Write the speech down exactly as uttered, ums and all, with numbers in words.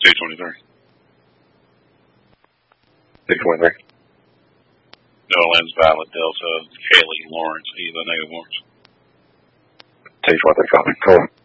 two twenty-three. two twenty-three. New Orleans, Violet, Delta, Haley, Lawrence, Eva, Negative Lawrence. two twenty-three, copy. Cool.